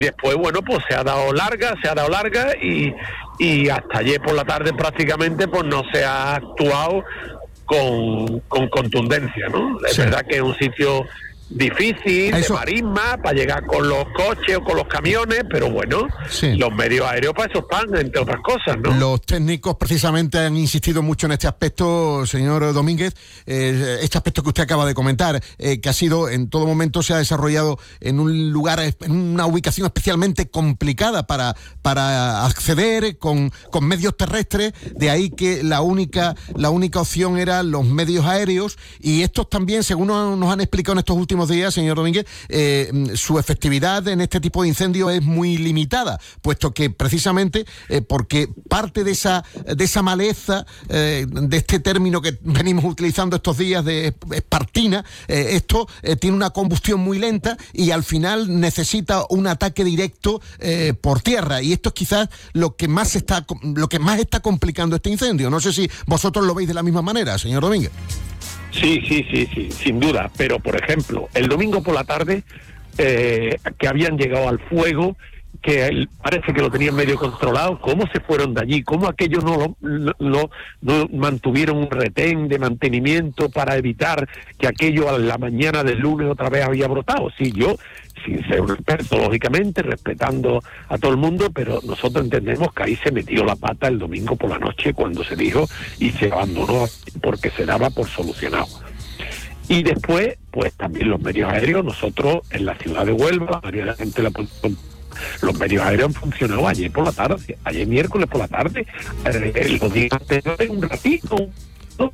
Después, bueno, pues se ha dado larga y hasta ayer por la tarde prácticamente pues no se ha actuado con contundencia, ¿no? Es verdad que es un sitio difícil, de marisma, para llegar con los coches o con los camiones, pero bueno, los medios aéreos para eso están, entre otras cosas, ¿no? Los técnicos precisamente han insistido mucho en este aspecto, señor Domínguez, este aspecto que usted acaba de comentar, que ha sido, en todo momento se ha desarrollado en un lugar, en una ubicación especialmente complicada para acceder con medios terrestres, de ahí que la única opción eran los medios aéreos, y estos también, según nos han explicado en estos últimos días, señor Domínguez, su efectividad en este tipo de incendios es muy limitada, puesto que precisamente porque parte de esa maleza, de este término que venimos utilizando estos días de espartina, esto tiene una combustión muy lenta y al final necesita un ataque directo por tierra, y esto es quizás lo que más está complicando este incendio. No sé si vosotros lo veis de la misma manera, señor Domínguez. Sí, sin duda, pero por ejemplo, el domingo por la tarde, que habían llegado al fuego, que parece que lo tenían medio controlado, cómo se fueron de allí, cómo aquellos no mantuvieron un retén de mantenimiento para evitar que aquello a la mañana del lunes otra vez había brotado. Sí, yo, sin ser un experto, lógicamente, respetando a todo el mundo, pero nosotros entendemos que ahí se metió la pata el domingo por la noche cuando se dijo y se abandonó porque se daba por solucionado. Y después, pues también los medios aéreos, nosotros en la ciudad de Huelva, la mayoría de la gente los medios aéreos han funcionado ayer por la tarde, ayer miércoles por la tarde, los días anteriores un ratito, ¿no?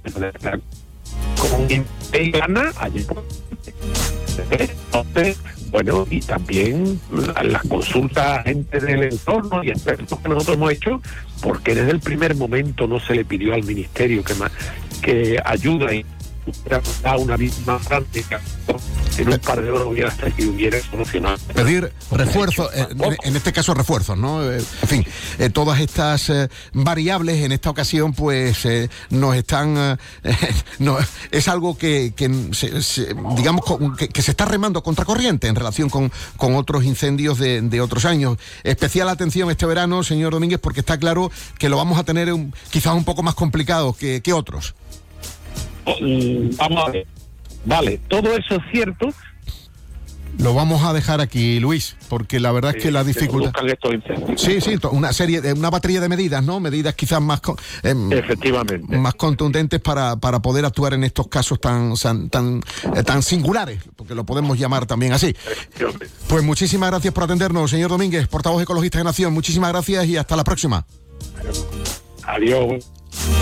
Con gana ayer por la tarde. Entonces, bueno, y también las consultas a gente del entorno y expertos que nosotros hemos hecho, porque desde el primer momento no se le pidió al ministerio que ayuda y a una misma práctica en un par de horas hubiera solucionado. Pedir refuerzos, en este caso refuerzos, ¿no? En fin, todas estas variables en esta ocasión pues nos están... es algo que digamos que se está remando contracorriente en relación con otros incendios de otros años. Especial atención este verano, señor Domínguez, porque está claro que lo vamos a tener quizás un poco más complicado que otros. Vamos a ver. Vale, todo eso es cierto. Lo vamos a dejar aquí, Luis, porque la verdad es que la dificultad... Sí, una batería de medidas, ¿no? Medidas quizás más... efectivamente. Más contundentes para poder actuar en estos casos tan singulares, porque lo podemos llamar también así. Pues muchísimas gracias por atendernos, señor Domínguez, portavoz ecologista de Nación. Muchísimas gracias y hasta la próxima. Adiós.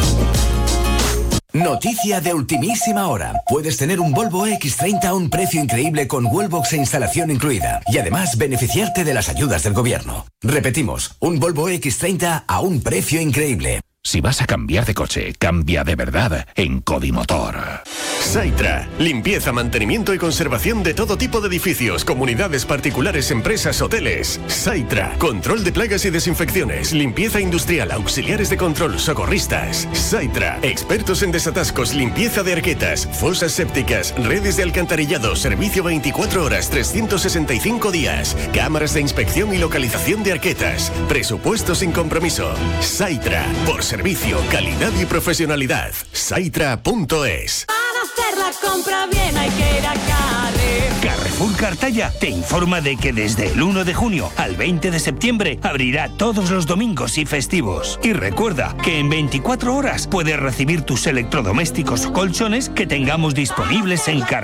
Noticia de ultimísima hora. Puedes tener un Volvo X30 a un precio increíble con Wallbox e instalación incluida. Y además beneficiarte de las ayudas del gobierno. Repetimos, un Volvo X30 a un precio increíble. Si vas a cambiar de coche, cambia de verdad en Codimotor. Saitra, limpieza, mantenimiento y conservación de todo tipo de edificios, comunidades particulares, empresas, hoteles. Saitra, control de plagas y desinfecciones, limpieza industrial, auxiliares de control, socorristas. Saitra, expertos en desatascos, limpieza de arquetas, fosas sépticas, redes de alcantarillado, servicio 24 horas, 365 días, cámaras de inspección y localización de arquetas, presupuesto sin compromiso. Saitra, por servicio, calidad y profesionalidad. Saitra.es. Para hacer la compra bien hay que ir a Carrefour. Carrefour Cartaya te informa de que desde el 1 de junio al 20 de septiembre abrirá todos los domingos y festivos. Y recuerda que en 24 horas puedes recibir tus electrodomésticos o colchones que tengamos disponibles en Carrefour.